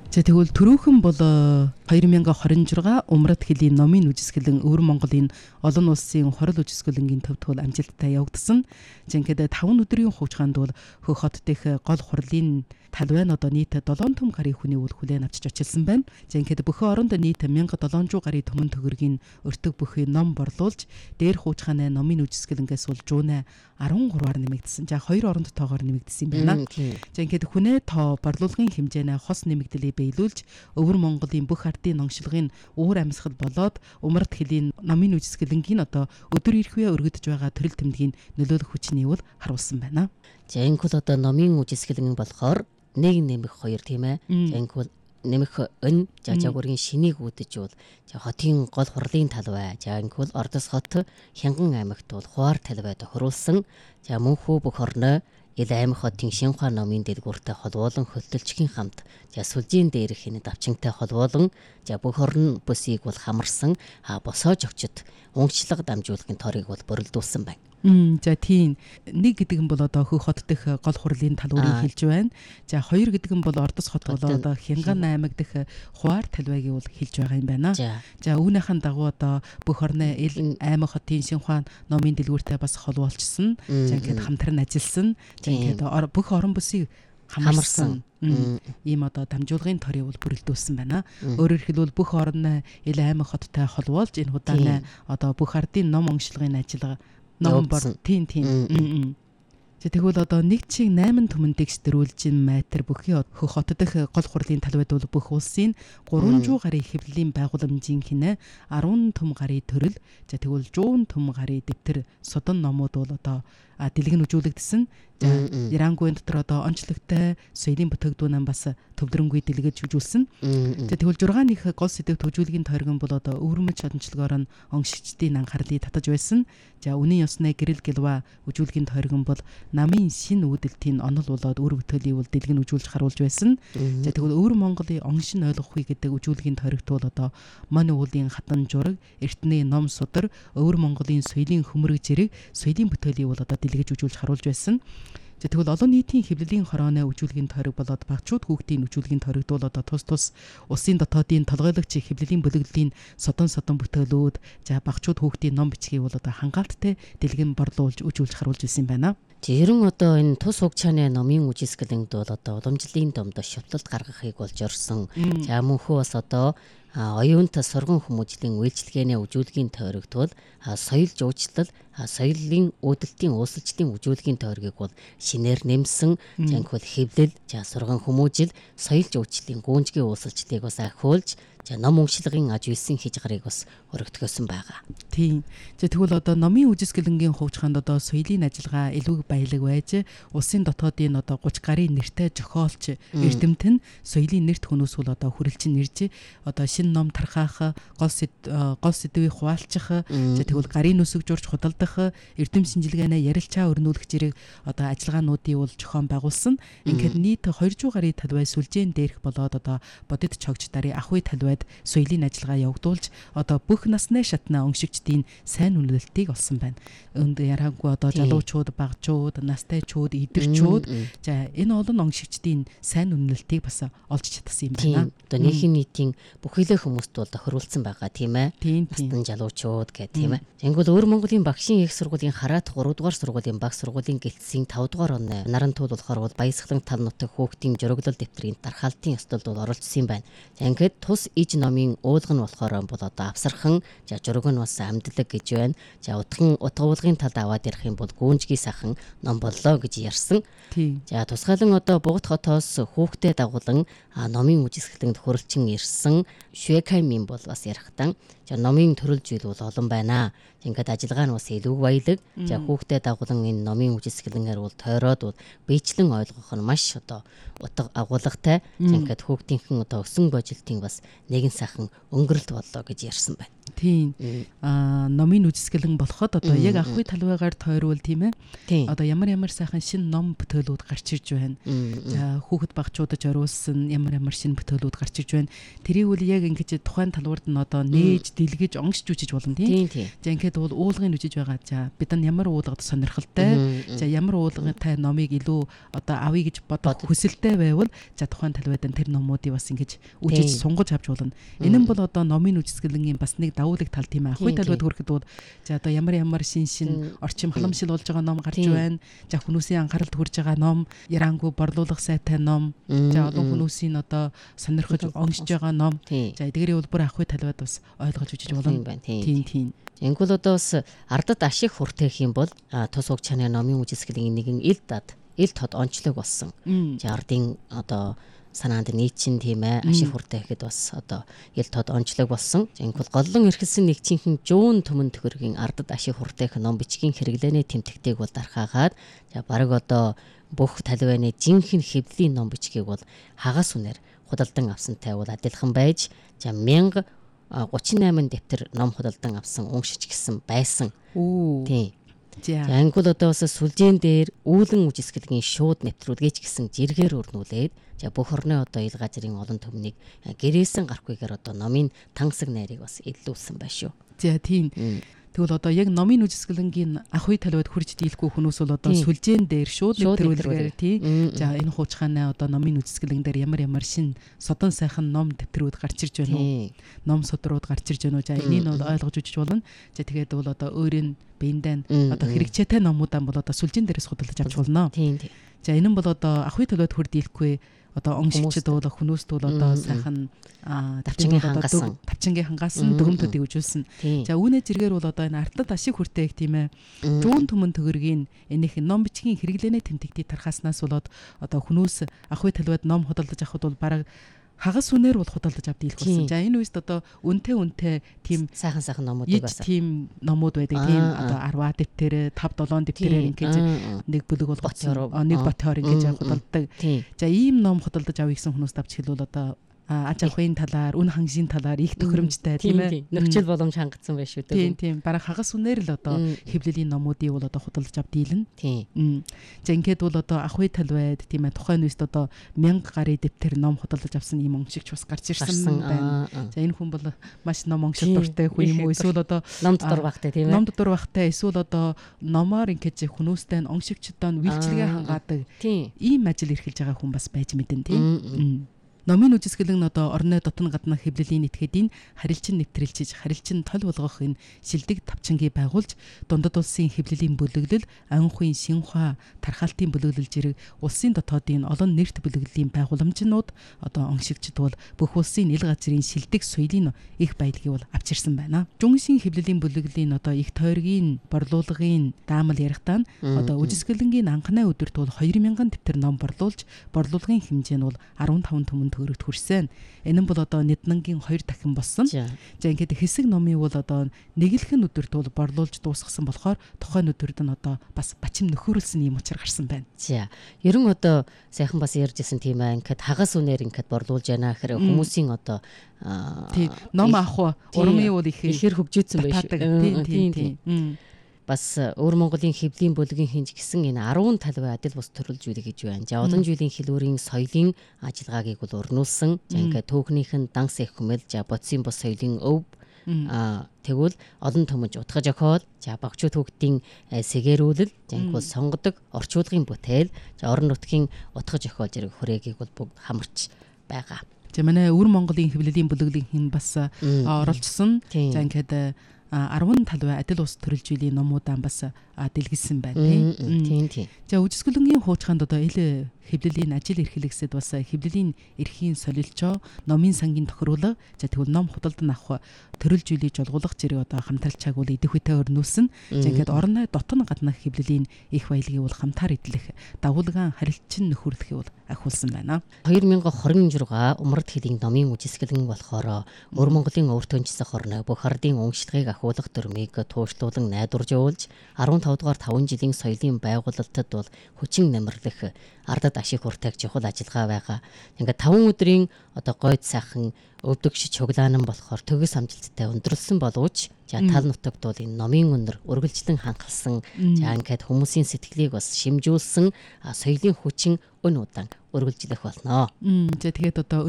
За тэгвэл түрүүхэн бол 2026 Умрат хэлний номын үжисгэлэн Өвөр Монголын олон улсын хорол үжисгэлэнгийн төв туул амжилттай явагдсан. За ингээд 5 өдрийн хугацаанд бол Хөх хот дэх гол хурлын талбай нь одоо нийт 7 төм гаруй хүний үл хүлээн авчиж очилсан байна. За ингээд бүхэн оронд нийт 1700 гаруй төмөн төгрөгийн өртөг бүхий ном борлуулж дээр хуучгааны номын үжисгэлэнгээс бол жуунаа 13-аар нэмэгдсэн. За 2 оронд тоогоор нэмэгдсэн юм байна. За ингээд хүнээ тоо борлуулгын хэмжээнэ хос нэмэгдлээ биелүүлж Өвөр Монголын бүх ардын ноншилгын уур амьсгал болоод Умрат хэлний номын үжисгэлэнгийн одоо өдөр ирхвээ өргөдөж байгаа төрөл тэмдгийн нөлөөлөх хүчний үл харуулсан байна. За энэ бол одоо номын үжисгэлэн болохоор 1 нэмэх 2 тийм ээ. За энэ бол нэмэх өн жажаагургийн шинийг үдэж бол хотын гол хурлын талбай. За энэ бол Ордос хот Хянган аймагт бол хуваар талбайд хоруулсан. За мөнхөө бүх орноо Ил аймаг хотын Шинхуа номын дэлгүүртэй холбоолон хөлтөлчгийн хамт за сүлжийн дээрх энэ давчинтай холбоолон за бүх орн бүсийг бол хамарсан босоож өгчөд унгчлага дамжуулахын торыг бол бүрэлдүүлсэн байна. За тийм нэг гэдэг нь бол одоо Хөх хот дэх гол хурлын талбайг хэлж байна. За 2 гэдэг нь бол Ордос хот бол одоо Хянган аймаг дэх хуваар талбайг бол хэлж байгаа юм байна. За үүнийхэн дагуу одоо бүх орны Ил аймаг хотын Шинхуа номын дэлгүүртэй бас холбоолчсон. За ингээд хамтран ажилласан. За ингээд бүх орон бүсийг хамарсан ийм одоо дамжуулгын торыг бол бүрэлдүүлсэн байна. Өөрөөр хэлбэл бүх орны Ил аймаг хоттой холбоолж энэ удааны одоо бүх ардын ном онцлогын ажиллагаа ном бор тийм. За тэгвэл одоо нэг чиг 8 төмөн текст дөрүүлж майтер бүхий Хөх хот дэх гол хурлын талбайд бол бүх улсын 300 гаруй хэвлэлийн байгууламжийн хинэ 10 төм гаруй төрөл за тэгвэл 100 төм гаруй дэвтэр содон номууд бол одоо дэлгэн үзүүлэгдсэн. За Ирангийн дотор одоо онцлогтой соёлын бүтээгдэхүүн бас төвлөрөнгүй дэлгэж үзүүлсэн. За тэгвэл 6 их гол сэдв төвжүүлгийн тойргон бол одоо өвөрмөж онцлогоор нь оншигчдын анхаарлыг татаж байсан. За үнэн ёсны гэрэл гэлва үзүүлгийн тойргон бол намын шин үүдэлтийн онол болоод үр бүтээлийг бол дэлгэн үзүүлж харуулж байсан. За тэгвэл Өвөр Монголын оншин ойлгохгүй гэдэг үзүүлгийн тойрогт бол одоо Мань уулын хатан жураг, Эртний ном судар, Өвөр Монголын соёлын хөмрөг зэрэг соёлын бүтээлийг бол одоо дэлгэж үзүүлж харуулж байсан. За тэгвэл олон нийтийн хэвлэлийн хорооны үжүүлгийн тойрог болоод багчууд хүүхдийн үжүүлгийн тойрогт бол одоо тус улсын дотоодын толгойлогч хэвлэлийн бүлэглэлийн содон бүтээлүүд за багчууд хүүхдийн ном бичгийг бол одоо хангаалттай дэлгэн борлуулж үзүүлж харуулж ирсэн байна. Жирэн одоо энэ тус хугацааны номын үжисгэлэнд бол одоо уламжлалын домдо шавталт гаргахыг болж орсон. За мөнхөө бас одоо оюунтай сурган хүмүүжлийн үйлчилгээний үжүүлгийн тойрогт бол соёл жуучлал соёлын үүдэлтийн ууслалчдын үжүүлгийн тойргийг бол шинээр нэмсэн. Жинхэнэ хэвлэл за сурган хүмүүжил соёл жуучлалын гүнжгийн ууслалчдыг бас ахиулж за ном уншлагын аж үйлсэн хийж гарыг бас өргөтгөөсөн байгаа. Тийм. За тэгвэл одоо номын үжисгэлэнгийн хувьчханд одоо соёлын ажиллагаа илүү баялаг байж улсын дотоодын одоо 30 гаруй нэртэй зохиолч эрдэмт нь соёлын нэрт хүмүүсүүл одоо хүрэлцэн ирж одоо шинэ ном тархаах гол сэдвийг хуваалцах за тэгвэл гарын нүсэг журж худалдах эрдэм шинжилгээний ярилцаа өрнүүлэх зэрэг одоо ажиллагаануудыг бол зохион байгуулсан. Ингээд нийт 200 гаруй талбай сүлжээн дээрх болоод одоо бодит чогч дарын ахуй талбайд соёлын ажиллагаа явагдуулж одоо бүх насны шатны оншигчдын сайн үнэлэлтийг олсон байна. Өнд яраагүй одоо залуучууд, багчууд, настайчууд, идэрчүүд за энэ олон оншигчдын сайн үнэлэлтийг бас олж чадсан юм байна. Одоо нийгмийн нийтийн бүхэлээ хүмүүст бол тохируулсан байгаа тийм ээ. Настан залуучууд гэх тийм ээ. Тэнгүүл Өвөр Монголын багшийн их сургуулийн хараат 3 дугаар сургуулийн баг сургуулийн гэлтсийн 5 дугаар оны нарантуул болохоор бол Баясгалан тав нутаг хүүхдийн жураглал дэвтрийн дархаалтын ёслолд бол оролцсон юм байна. За ингээд тус иж номын уулга нь болохоор бол одоо авсархан за жураг нь бас амдлаг гэж байна. За утга уулгын талд аваад ярих юм бол гүнжгий сахан ном боллоо гэж ярьсан. За тусгаалan одоо Бугат хотоос хүүхдэд дагуулan номын үжисгэлэнд хөрөлчин ирсэн Швекаймын бол бас ярихтан за номын төрөл зүйл бол олон байна. Ингээд ажиллагаа нь бас илүү баялаг. За хүүхдэд дагуулan энэ номын үжисгэлэнээр бол тойроод бол биечлэн ойлгох нь маш одоо утга агуулгатай. Ингээд хүүхдийнхэн одоо өсөн божилтын бас нэгэн сайхан өнгөрөлт боллоо гэж ярьсан байна. Тийм. Номын үжисгэлэн болоход одоо яг ахуй талбайгаар тойрвол тийм ээ. Одоо ямар сайхан шин ном бүтээлүүд гарч ирж байна. За хүүхэд багчуудад оруулсан ямар шин бүтээлүүд гарч ирж байна. Тэрийг үл яг ингэж тухайн талбарт нь одоо нээж дэлгэж онгоцж үжиж болно тийм. За ингээд бол уулгыг үжиж байгаа. За бид нар ямар уулгад сонирхолтой. За ямар уулгатай номыг илүү одоо авъя гэж бодох хүсэлтэй байвал за тухайн талбайд тэр номуудыг бас ингэж үжиж сунгаж авч болно. Энэ нь бол одоо номын үжисгэлэнгийн бас нэг давуулаг тал тийм ээ. Ахуй талбайд хүрэхэд бол за одоо ямар шин орчим халамжил болж байгаа ном гарч байна. За хүмүүсийн анхааралд хүрж байгаа ном, ярангүй борлуулах сайтай ном. За олон хүмүүсийн одоо сонирхож онгожж байгаа ном. За эдгээрийн бол бүр ахуй талбайд бас ойлгож үжиж болно. Тийм. Ингэвэл одоо бас ардад ашиг хүртэх юм бол тус уг чанарын номын үжисгэлийн нэгэн ил тод онцлог болсон. За ардын одоо санаанд нийцэн тийм ээ ашиг хүртэх гэхэд бас одоо ил тод онцлог болсон. Ингэвэл голлон эрхэлсэн нэгчийнхэн жуун төмөн төгөргийн ардад ашиг хүртэх ном бичгийн хэрэглээний тэмдэгтийг бол дархаагаад за бараг одоо бүх талбайны жинхэнэ хэвлэлийн ном бичгийг бол хагас үнээр худалдан авсантай бол адилхан байж за 1038 дэвтэр ном худалдан авсан уншиж гисэн байсан. Тийм. За ангул одоо бас сүлжээн дээр үүлэн үжисгэлгийн шууд нэвтрүүлгээч гэсэн жиргээр өрнүүлээд за бүх орны одоо ил газрын олон төмнийг гэрээсэн гарахгүйгээр одоо номын тансаг найрыг бас илүүлсэн байна шүү. За тийм. Тэгвэл одоо яг номын үжисгэлэнгийн ахуй талбайд хурж дийлэхгүй хүмүүс бол одоо сүлжээн дээр шууд нэвтрүүлгээр тий. За энэ хуучгааны одоо номын үжисгэлэн дээр ямар шин содон сайхан ном дэвтрүүд гарч ирж байна уу? Ном содрууд гарч ирж байна уу? За энийг бол ойлгож үжиж болно. За тэгээд бол одоо өөрийн биендээ одоо хэрэгцээтэй номуудаа бол одоо сүлжээн дээрээс худалдаж авч болно. За энэ нь бол одоо ахуй талбайд хурд дийлэхгүй одоо онгошчд бол хүмүүст бол одоо сайхан тавчингийн хангасан дүгнэлтүүдийг үзүүлсэн. За үүнээ зэргээр бол одоо энэ ардад ашиг хүртээх тийм ээ. Жуун төмөн төгөргийн энийх ном бичгийн хэрэглээний тэмдэгтийг тархааснаас болоод одоо хүмүүс ахуй талбайд ном худалдаж авахд бол бараг хагас үнээр бол худалдаж авд дийлэх болсон. За энэ үест одоо үнтэй тийм сайхан номуудыг бас тийм номууд байдаг тийм одоо 10 дэвтэр 5 7 дэвтэрээр ингэж нэг бүлэг болгоцсон. Нэг ботхоор ингэж худалдаг. За ийм ном худалдаж авъя гэсэн хүмүүст авч хэлвэл одоо аж ахуйн талаар, үн хангалтын талаар их тохиромжтой тийм ээ. Нөхцөл боломж хангацсан байх шүү дээ. Тийм. Бараг хагас үнээр л одоо хэвлэлийн номуудыг бол одоо худалдаж авд дийлнэ. Тийм. За ингээд бол одоо ахуй талбайд тийм ээ тухайн үест одоо 1000 гаруй дэвтэр ном худалдаж авсан ийм онгошигч бас гарч ирсэн байна. За энэ хүн бол маш ном онгошид дуртай хүн юм уу? Эсвэл одоо ном дотор багтай тийм ээ. Ном дотор багтай эсвэл одоо номоор ингээд хүмүүстээ онгошигчдод үйлчилгээ хангаадаг ийм ажил эрхэлж байгаа хүн бас байж мэдэн тийм. Номын үжисгэлэн одоо орны дотн гаднах хэвлэлийн этгээдийн харилцан нэвтрэлжиж харилцан тол болгох энэ шилдэг тавчингийг байгуулж дундад улсын хэвлэлийн бүлэглэл анхуйн шинхва тархаалтын бүлэглэл зэрэг улсын дотоодын олон нэрт бүлэглэлийн байгууламжнууд одоо оншигчд бол бүх улсын ил газрын шилдэг соёлын их баялагийг бол авчирсан байна. Жүнгийн хэвлэлийн бүлэглэлийн одоо их тойргийн борлуулгын даамал ярихдаа одоо үжисгэлэнгийн анхны өдөрт бол 2000 дэвтэр ном борлуулж борлуулгын хэмжээ нь бол 15 төмөн төгрөгт хүрсэн. Энэ нь бол одоо Нэднангийн 2 дахин болсон. За ингээд хэсэг номын бол одоо нэглэхэн өдөрт бол борлуулж дуусгасан болохоор тухайн өдөрт нь одоо бас бачим нөхөрлсөн юм учир гарсан байна. За ерөн одоо сайхан бас ярьжсэн тийм ээ. Ингээд хагас үнээр ингээд борлуулж байна гэхээр хүмүүсийн одоо тийм ном авах урмын бол ихээр хөгжөөдсөн байж шүү. Тийм. Бас өвөр Монголын хэвлэлийн бүлгийн хинж гэсэн энэ 10 талбай адил бус төрөлжүүлэх гэж байна. За олон жилийн хэлүүрийн соёлын ажиллагаагийг бол өрнүүлсэн. За ингээд түүхнийх нь данс их хүмэл за бодисын бус соёлын өв тэгвэл олон төмөж утгаж өгөөл за багчууд хүүхдийн сэгэрүүлэл за ингээд сонгодог орчуулгын бүтээл за орон нутгийн утгаж өгөөл зэрэг хүрээгийг бол бүгд хамарч байгаа. За манай өвөр Монголын хэвлэлийн бүлэглэлийн хин бас оролцсон. За ингээд 10 талбай адил ус төрөлжүүлэх номуудаа бас дэлгэсэн байна тийм. За үжисгэлэнгийн хуучгаанд одоо ил хэвлэлийн ажил эрхлэгсэд бас хэвлэлийн эрхийн солилчоо номын сангийн тохируулга за тэгвэл ном худалдан авах төрөлжүүлэх жолгуулах зэрэг одоо хамтарчааг бол идэх үедээ өрнүүлсэн. За ингээд орны дотн гаднах хэвлэлийн их баялагийг бол хамтаар эдлэх дагуулгаан харилцан нөхөрлөхийг бол ахиулсан байна. 2026 умард хэдийн номын үжисгэлэн болохоор өвөр Монголын өвөртөнчсөх орны бүх ардын уншлагыг ахиулах дүрмийг туушруулан найдварж явуулж 15 дугаар 5 жилийн соёлын байгуулалтад бол хүчин нэмэрлэх ардад ашиг хүртээх чухал ажиллагаа байгаа. Ингээд 5 өдрийн одоо гойд сайхан өвдөгч чуглаанан болохоор төгс амжилттай өндөрлсөн боловч тал нутагт бол энэ номын өнөр үргэлжлэн ханхалсан. За ингээд хүмүүсийн сэтгэлийг бас шимжүүлсэн соёлын хүчин өн удаан үргэлжлэх болно. За тэгээд одоо